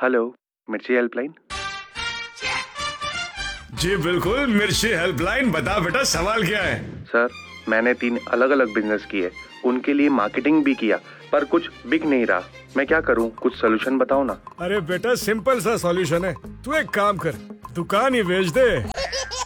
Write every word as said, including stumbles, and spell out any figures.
Hello, मिर्ची helpline. जी बिल्कुल, मिर्ची हेल्पलाइन। बता बेटा, सवाल क्या है? सर, मैंने तीन अलग अलग बिजनेस किए, उनके लिए मार्केटिंग भी किया, पर कुछ बिक नहीं रहा। मैं क्या करूं? कुछ सोल्यूशन बताओ ना। अरे बेटा, सिंपल सा सॉल्यूशन है। तू एक काम कर, दुकान ही बेच दे।